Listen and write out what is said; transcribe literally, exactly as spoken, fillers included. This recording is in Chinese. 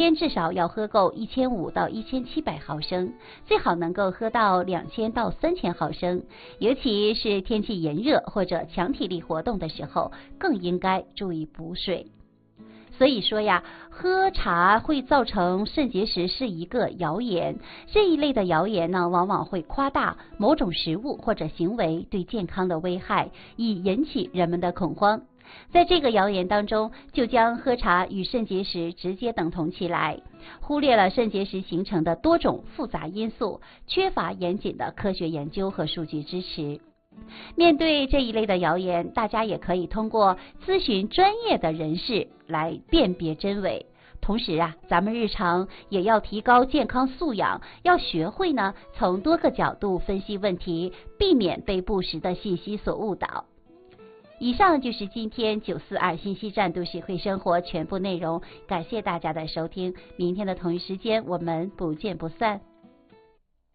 天至少要喝够一千五到一千七百毫升，最好能够喝到两千到三千毫升，尤其是天气炎热或者强体力活动的时候，更应该注意补水。所以说呀，喝茶会造成肾结石是一个谣言。这一类的谣言呢，往往会夸大某种食物或者行为对健康的危害，以引起人们的恐慌。在这个谣言当中，就将喝茶与肾结石直接等同起来，忽略了肾结石形成的多种复杂因素，缺乏严谨的科学研究和数据支持。面对这一类的谣言，大家也可以通过咨询专业的人士来辨别真伪。同时啊，咱们日常也要提高健康素养，要学会呢从多个角度分析问题，避免被不实的信息所误导。以上就是今天九四二信息站都市会生活全部内容，感谢大家的收听，明天的同一时间我们不见不散。